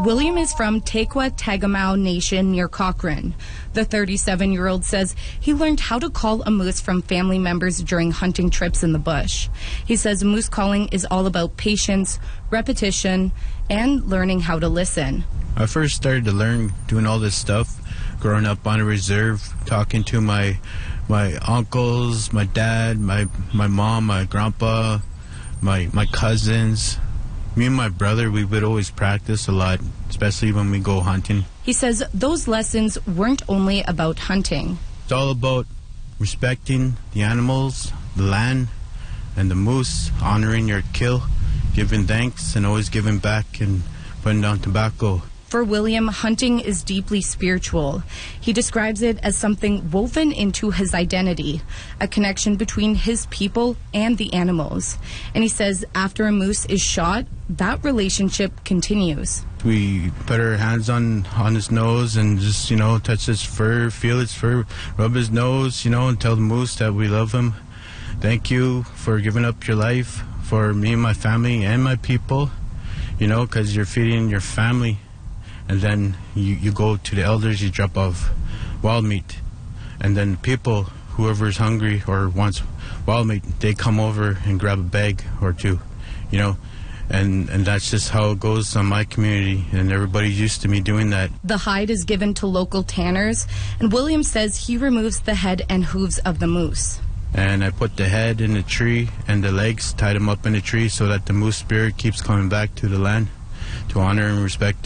William is from Tekwa Tagamau Nation near Cochrane. The 37-year-old says he learned how to call a moose from family members during hunting trips in the bush. He says moose calling is all about patience, repetition, and learning how to listen. I first started to learn doing all this stuff growing up on a reserve, talking to my uncles, my dad, my mom, my grandpa, my cousins. Me and my brother, we would always practice a lot, especially when we go hunting. He says those lessons weren't only about hunting. It's all about respecting the animals, the land, and the moose, honoring your kill, giving thanks, and always giving back and putting down tobacco. For William, hunting is deeply spiritual. He describes it as something woven into his identity, a connection between his people and the animals. And he says after a moose is shot, that relationship continues. We put our hands on his nose and just, touch his fur, feel his fur, rub his nose, and tell the moose that we love him. Thank you for giving up your life for me and my family and my people, because you're feeding your family. And then you go to the elders, you drop off wild meat. And then people, whoever's hungry or wants wild meat, they come over and grab a bag or two, And that's just how it goes on my community, and everybody's used to me doing that. The hide is given to local tanners, and William says he removes the head and hooves of the moose. And I put the head in the tree and the legs, tied them up in the tree so that the moose spirit keeps coming back to the land to honor and respect